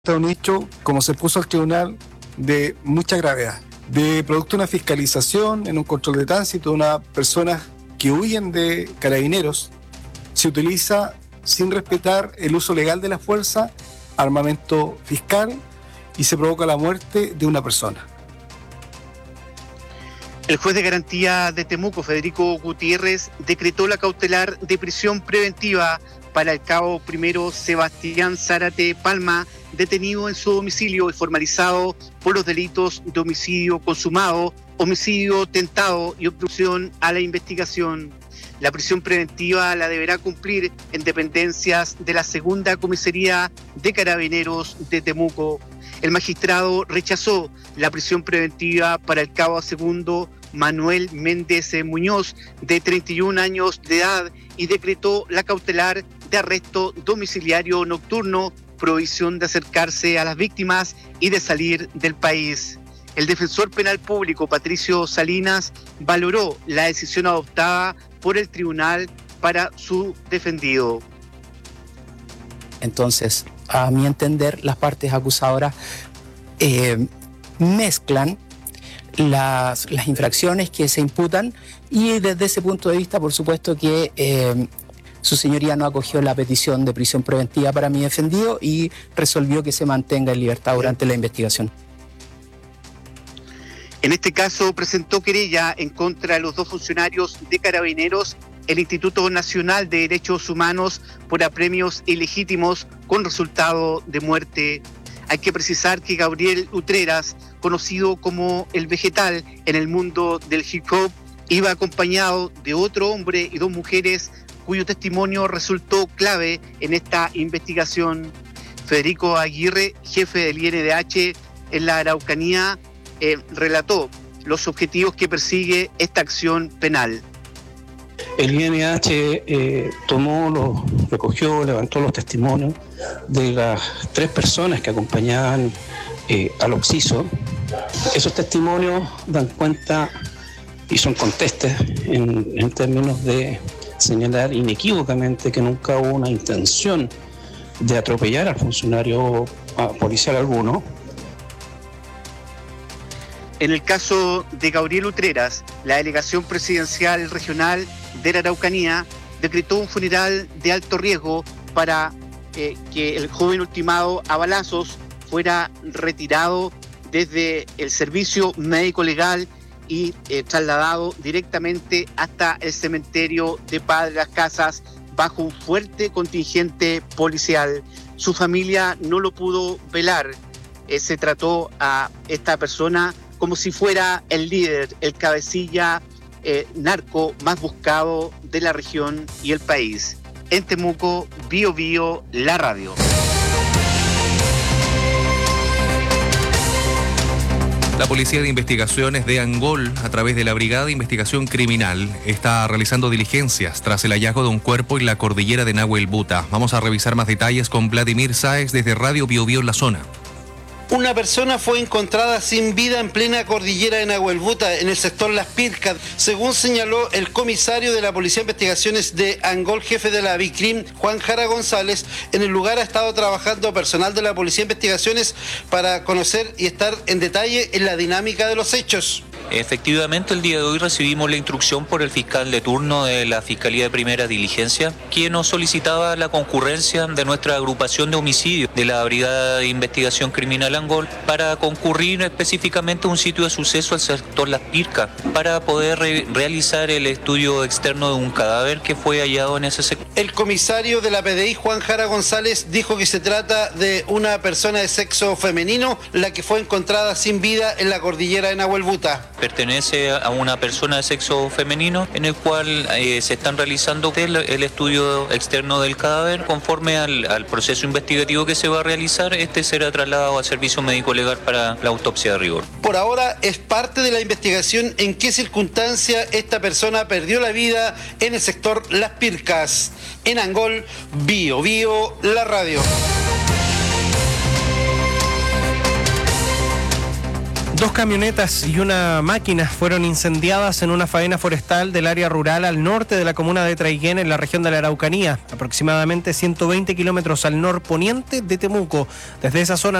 un hecho, como se puso al tribunal, de mucha gravedad, de producto de una fiscalización en un control de tránsito de una persona que huyen de carabineros, se utiliza sin respetar el uso legal de la fuerza, armamento fiscal, y se provoca la muerte de una persona. El juez de garantía de Temuco, Federico Gutiérrez, decretó la cautelar de prisión preventiva para el cabo primero Sebastián Zárate Palma, detenido en su domicilio y formalizado por los delitos de homicidio consumado, homicidio tentado y obstrucción a la investigación. La prisión preventiva la deberá cumplir en dependencias de la Segunda Comisaría de Carabineros de Temuco. El magistrado rechazó la prisión preventiva para el cabo segundo Manuel Méndez Muñoz, de 31 años de edad, y decretó la cautelar de arresto domiciliario nocturno, prohibición de acercarse a las víctimas y de salir del país. El defensor penal público, Patricio Salinas, valoró la decisión adoptada por el tribunal para su defendido. Entonces, a mi entender, las partes acusadoras mezclan las infracciones que se imputan, y desde ese punto de vista, por supuesto que su señoría no acogió la petición de prisión preventiva para mi defendido y resolvió que se mantenga en libertad durante la investigación. En este caso presentó querella en contra de los dos funcionarios de Carabineros el Instituto Nacional de Derechos Humanos por apremios ilegítimos con resultado de muerte. Hay que precisar que Gabriel Utreras, conocido como El Vegetal en el mundo del hip hop, iba acompañado de otro hombre y dos mujeres cuyo testimonio resultó clave en esta investigación. Federico Aguirre, jefe del INDH en la Araucanía, relató los objetivos que persigue esta acción penal. El INDH recogió, levantó los testimonios de las 3 personas que acompañaban al occiso. Esos testimonios dan cuenta y son contestes en términos de señalar inequívocamente que nunca hubo una intención de atropellar al funcionario policial alguno. En el caso de Gabriel Utreras, la delegación presidencial regional de la Araucanía decretó un funeral de alto riesgo para que el joven ultimado a balazos fuera retirado desde el servicio médico legal y trasladado directamente hasta el cementerio de Padre Las Casas bajo un fuerte contingente policial. Su familia no lo pudo velar. Se trató a esta persona como si fuera el líder, el cabecilla narco más buscado de la región y el país. En Temuco, Bío Bío, la radio. La Policía de Investigaciones de Angol, a través de la Brigada de Investigación Criminal, está realizando diligencias tras el hallazgo de un cuerpo en la cordillera de Nahuelbuta. Vamos a revisar más detalles con Vladimir Sáez desde Radio Bío Bío en la zona. Una persona fue encontrada sin vida en plena cordillera de Nahuelbuta, en el sector Las Pircas. Según señaló el comisario de la Policía de Investigaciones de Angol, jefe de la BICRIM, Juan Jara González, en el lugar ha estado trabajando personal de la Policía de Investigaciones para conocer y estar en detalle en la dinámica de los hechos. Efectivamente, el día de hoy recibimos la instrucción por el fiscal de turno de la Fiscalía de Primera Diligencia, quien nos solicitaba la concurrencia de nuestra agrupación de homicidios de la Brigada de Investigación Criminal Angol para concurrir específicamente a un sitio de suceso al sector Las Pircas para poder realizar el estudio externo de un cadáver que fue hallado en ese sector. El comisario de la PDI, Juan Jara González, dijo que se trata de una persona de sexo femenino, la que fue encontrada sin vida en la cordillera de Nahuelbuta. Pertenece a una persona de sexo femenino en el cual se están realizando el estudio externo del cadáver. Conforme al proceso investigativo que se va a realizar, este será trasladado al servicio médico legal para la autopsia de rigor. Por ahora es parte de la investigación en qué circunstancia esta persona perdió la vida en el sector Las Pircas. En Angol, Bío Bío, la radio. 2 camionetas y una máquina fueron incendiadas en una faena forestal del área rural al norte de la comuna de Traiguén, en la región de la Araucanía, aproximadamente 120 kilómetros al norponiente de Temuco. Desde esa zona